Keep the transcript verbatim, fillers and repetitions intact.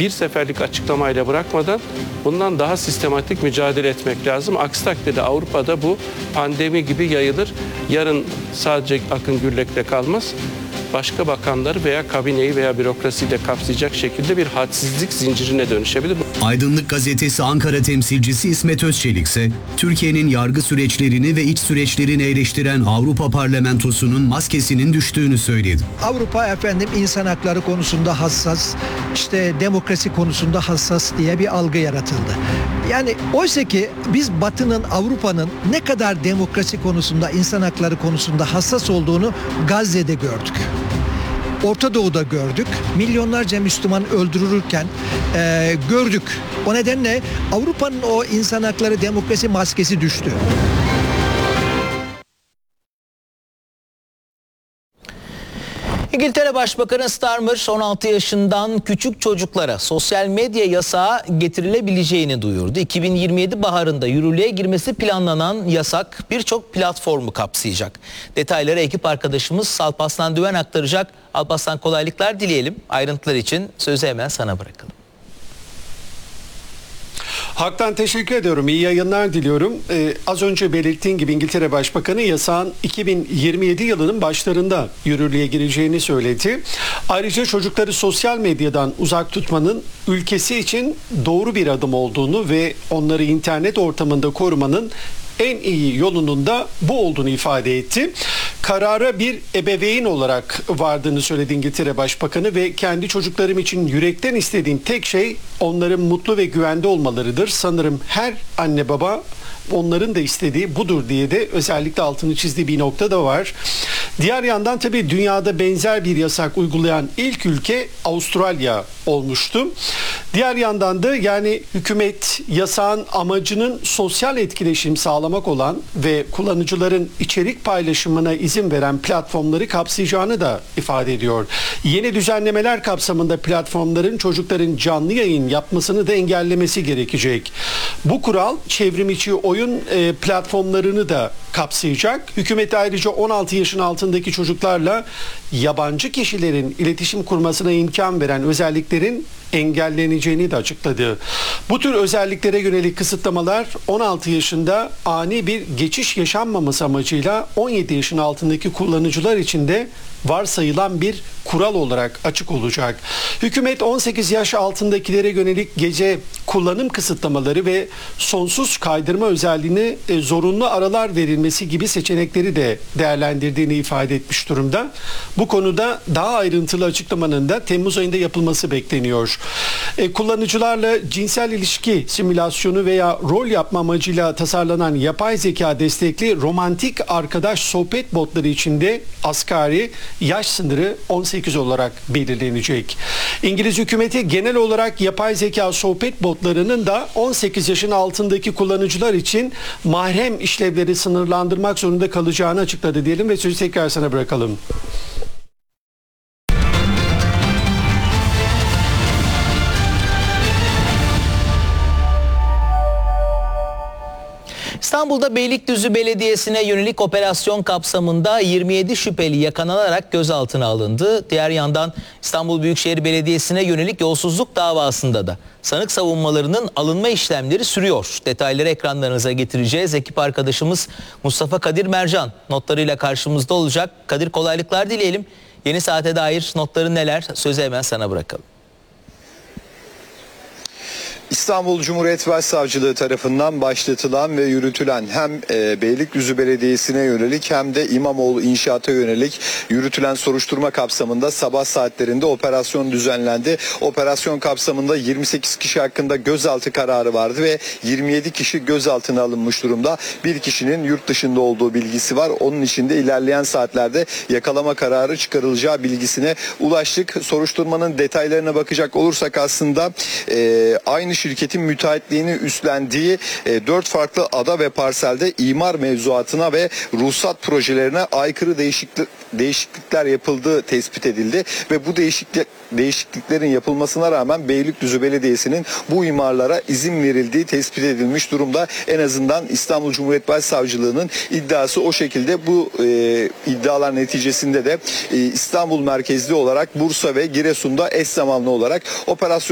bir seferlik açıklamayla bırakmadan bundan daha sistematik mücadele etmek lazım. Aksi takdirde Avrupa'da bu pandemi gibi yayılır. Yarın sadece Akın Gürlek'le kalmaz. Başka bakanları veya kabineyi veya bürokrasiyi de kapsayacak şekilde bir hadsizlik zincirine dönüşebilir. Aydınlık Gazetesi Ankara temsilcisi İsmet Özçelik ise Türkiye'nin yargı süreçlerini ve iç süreçlerini eleştiren Avrupa Parlamentosu'nun maskesinin düştüğünü söyledi. Avrupa efendim insan hakları konusunda hassas, işte demokrasi konusunda hassas diye bir algı yaratıldı. Yani oysa ki biz Batı'nın, Avrupa'nın ne kadar demokrasi konusunda, insan hakları konusunda hassas olduğunu Gazze'de gördük. Orta Doğu'da gördük. Milyonlarca Müslüman öldürülürken e, gördük. O nedenle Avrupa'nın o insan hakları, demokrasi maskesi düştü. İngiltere Başbakanı Starmer on altı yaşından küçük çocuklara sosyal medya yasağı getirilebileceğini duyurdu. iki bin yirmi yedi baharında yürürlüğe girmesi planlanan yasak birçok platformu kapsayacak. Detayları ekip arkadaşımız Alparslan Düven aktaracak. Alparslan, kolaylıklar dileyelim. Ayrıntılar için sözü hemen sana bırakalım. Hak'tan teşekkür ediyorum. İyi yayınlar diliyorum. Ee, az önce belirttiğim gibi İngiltere Başbakanı yasağın iki bin yirmi yedi yılının başlarında yürürlüğe gireceğini söyledi. Ayrıca çocukları sosyal medyadan uzak tutmanın ülkesi için doğru bir adım olduğunu ve onları internet ortamında korumanın en iyi yolunun da bu olduğunu ifade etti. Karara bir ebeveyn olarak vardığını söyledi İngiltere Başbakanı ve kendi çocuklarım için yürekten istediğim tek şey onların mutlu ve güvende olmalarıdır. Sanırım her anne baba onların da istediği budur diye de özellikle altını çizdiği bir nokta da var. Diğer yandan tabii dünyada benzer bir yasak uygulayan ilk ülke Avustralya olmuştu. Diğer yandan da yani hükümet yasağın amacının sosyal etkileşim sağlamak olan ve kullanıcıların içerik paylaşımına izin veren platformları kapsayacağını da ifade ediyor. Yeni düzenlemeler kapsamında platformların çocukların canlı yayın yapmasını da engellemesi gerekecek. Bu kural çevrimiçi oyun e, platformlarını da kapsayacak. Hükümet ayrıca on altı yaşın altındaki çocuklarla yabancı kişilerin iletişim kurmasına imkan veren özelliklerin engelleneceğini de açıkladı. Bu tür özelliklere yönelik kısıtlamalar on altı yaşında ani bir geçiş yaşanmaması amacıyla on yedi yaşın altındaki kullanıcılar için de varsayılan bir kural olarak açık olacak. Hükümet on sekiz yaş altındakilere yönelik gece kullanım kısıtlamaları ve sonsuz kaydırma özelliğine e, zorunlu aralar verilmesi gibi seçenekleri de değerlendirdiğini ifade etmiş durumda. Bu konuda daha ayrıntılı açıklamanın da Temmuz ayında yapılması bekleniyor. E, kullanıcılarla cinsel ilişki simülasyonu veya rol yapma amacıyla tasarlanan yapay zeka destekli romantik arkadaş sohbet botları içinde asgari yaş sınırı on sekiz olarak belirlenecek. İngiliz hükümeti genel olarak yapay zeka sohbet botlarının da on sekiz yaşın altındaki kullanıcılar için mahrem işlevleri sınırlandırmak zorunda kalacağını açıkladı diyelim ve sözü tekrar sana bırakalım. İstanbul'da Beylikdüzü Belediyesi'ne yönelik operasyon kapsamında yirmi yedi şüpheli yakalanarak gözaltına alındı. Diğer yandan İstanbul Büyükşehir Belediyesi'ne yönelik yolsuzluk davasında da sanık savunmalarının alınma işlemleri sürüyor. Detayları ekranlarınıza getireceğiz. Ekip arkadaşımız Mustafa Kadir Mercan notlarıyla karşımızda olacak. Kadir, kolaylıklar dileyelim. Yeni saate dair notların neler? Sözü hemen sana bırakalım. İstanbul Cumhuriyet Başsavcılığı tarafından başlatılan ve yürütülen hem e, Beylikdüzü Belediyesi'ne yönelik hem de İmamoğlu İnşaat'a yönelik yürütülen soruşturma kapsamında sabah saatlerinde operasyon düzenlendi. Operasyon kapsamında yirmi sekiz kişi hakkında gözaltı kararı vardı ve yirmi yedi kişi gözaltına alınmış durumda. Bir kişinin yurt dışında olduğu bilgisi var. Onun için de ilerleyen saatlerde yakalama kararı çıkarılacağı bilgisine ulaştık. Soruşturmanın detaylarına bakacak olursak aslında e, aynı şirketin müteahhitliğini üstlendiği e, dört farklı ada ve parselde imar mevzuatına ve ruhsat projelerine aykırı değişiklik, değişiklikler yapıldığı tespit edildi ve bu değişiklik, değişikliklerin yapılmasına rağmen Beylikdüzü Belediyesi'nin bu imarlara izin verildiği tespit edilmiş durumda. En azından İstanbul Cumhuriyet Başsavcılığı'nın iddiası o şekilde. Bu e, iddialar neticesinde de e, İstanbul merkezli olarak Bursa ve Giresun'da eş zamanlı olarak operasyon